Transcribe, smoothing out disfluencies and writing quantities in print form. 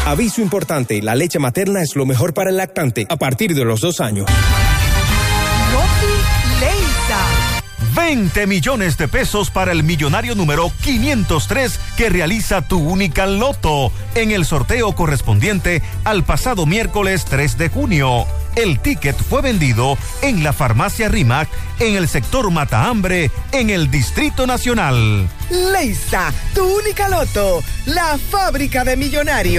Aviso importante, la leche materna es lo mejor para el lactante a partir de los 2 años. Rocky Leisa. 20 millones de pesos para el millonario número 503 que realiza Tu Única Loto en el sorteo correspondiente al pasado miércoles 3 de junio. El ticket fue vendido en la farmacia Rimac en el sector Matahambre en el Distrito Nacional. Leisa, Tu Única Loto, la fábrica de millonarios.